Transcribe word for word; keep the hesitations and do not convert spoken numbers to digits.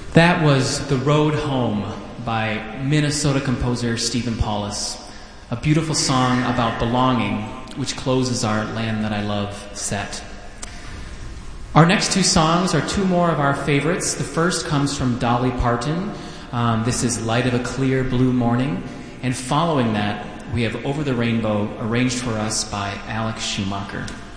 That was The Road Home by Minnesota composer Stephen Paulus, a beautiful song about belonging, which closes our Land That I Love set. Our next two songs are two more of our favorites. The first comes from Dolly Parton. Um, this is Light of a Clear Blue Morning. And following that, we have Over the Rainbow, arranged for us by Alex Schumacher.